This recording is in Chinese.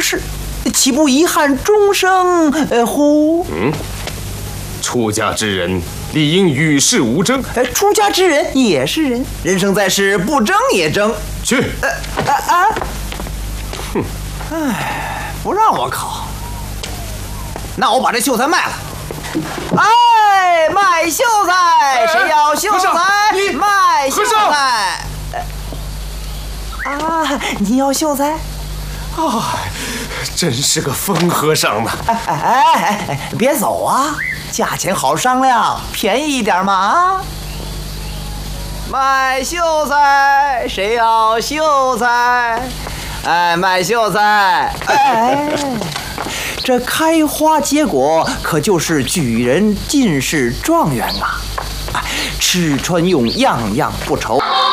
世，岂不遗憾终生乎？ 出家之人理应与世无争。 出家之人也是人，人生在世，不争也争。 去。 不让我考，那我把这秀才卖了。哎，卖秀才，谁要秀才？卖秀才。你要秀才？ 真是个疯和尚呢！ 别走啊，价钱好商量，便宜一点嘛卖秀才，谁要秀才？卖秀才。这开花结果可就是举人、进士、状元啊！吃穿用样样不愁。